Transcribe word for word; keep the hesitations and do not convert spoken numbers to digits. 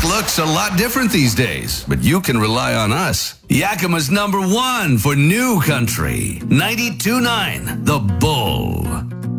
Music looks a lot different these days, but you can rely on us. Yakima's number one for new country. ninety-two point nine The Bull.